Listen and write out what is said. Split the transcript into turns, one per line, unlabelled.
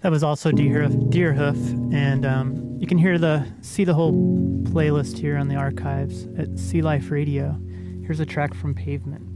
That was also Deerhoof, and you can see the whole playlist here on the archives at Sea Life Radio. Here's a track from Pavement.